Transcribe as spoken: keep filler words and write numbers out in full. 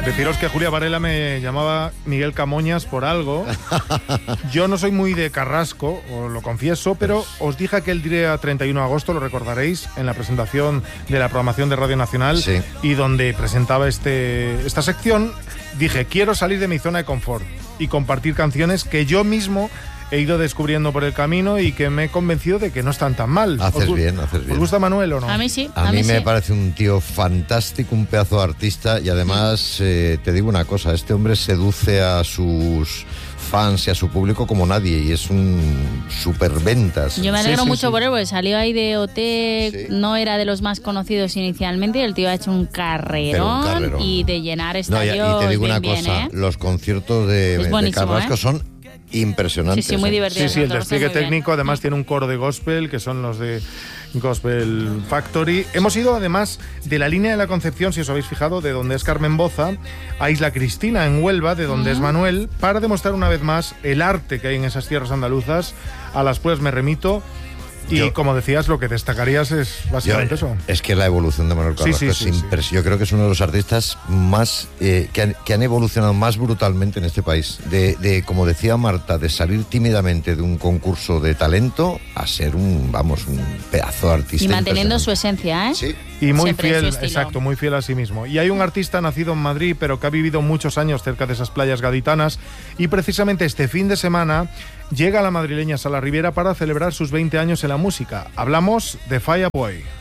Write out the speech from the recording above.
Deciros que Julia Varela me llamaba Miguel Camoñas por algo. Yo no soy muy de Carrasco, os lo confieso, pero os dije aquel día treinta y uno de agosto, lo recordaréis, en la presentación de la programación de Radio Nacional, sí. y donde presentaba este, esta sección, dije, quiero salir de mi zona de confort y compartir canciones que yo mismo he ido descubriendo por el camino y que me he convencido de que no están tan mal. Haces ¿Os, bien, haces bien. ¿Os gusta Manuel o no? A mí sí. A, a mí, mí me sí. parece un tío fantástico, un pedazo de artista, y además eh, te digo una cosa, este hombre seduce a sus fans y a su público como nadie, y es un superventas. Yo me alegro Sí, sí, mucho sí. por él, porque salió ahí de O T, Sí. no era de los más conocidos inicialmente, y el tío ha hecho un carrerón, Pero un carrerón. y de llenar No, y, estadios y te digo bien, una bien, cosa, ¿eh? los conciertos de, Es de buenísimo, Carrasco ¿eh? son impresionantes. Sí, sí, muy ¿eh? divertido. Sí, sí, el Todo está despliegue muy bien. técnico además tiene un coro de gospel, que son los de Gospel Factory. Hemos ido además de la línea de la Concepción, si os habéis fijado, de donde es Carmen Boza, a Isla Cristina, en Huelva, de donde Uh-huh. es Manuel, para demostrar una vez más el arte que hay en esas tierras andaluzas. A las pruebas me remito. Y Yo- como decías, lo que destacarías es básicamente Yo- eso. Es que la evolución de Manuel Sí, Carrasco sí, es sí, impres- Yo creo que es uno de los artistas más eh, que, han, que han evolucionado más brutalmente en este país. De, de, como decía Marta, de salir tímidamente de un concurso de talento a ser un, vamos, un pedazo de artista. Y manteniendo su impresionante. esencia, ¿eh? Sí. Y muy Siempre en su fiel, estilo. exacto, muy fiel a sí mismo. Y hay un artista nacido en Madrid, pero que ha vivido muchos años cerca de esas playas gaditanas, y precisamente este fin de semana llega a la madrileña Sala Riviera para celebrar sus veinte años en la música. Hablamos de Fireboy.